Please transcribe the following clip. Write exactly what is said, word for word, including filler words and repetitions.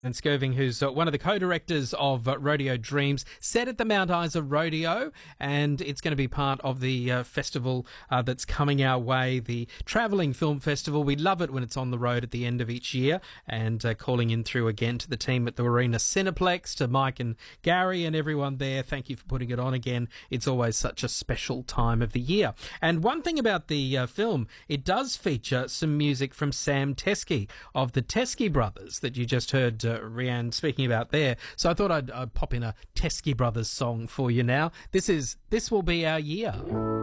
And Scurving, who's uh, one of the co-directors of uh, Rodeo Dreams, set at the Mount Isa Rodeo, and it's going to be part of the uh, festival uh, that's coming our way, the Travelling Film Festival. We love it when it's on the road at the end of each year, and uh, calling in through again to the team at the Arena Cineplex, to Mike and Gary and everyone there. Thank you for putting it on again. It's always such a special time of the year. And one thing about the uh, film, it does feature some music from Sam Teskey of the Teskey Brothers that you just heard uh, Rianne speaking about there. So I thought I'd, I'd pop in a Teskey Brothers song for you now. This is This Will Be Our Year.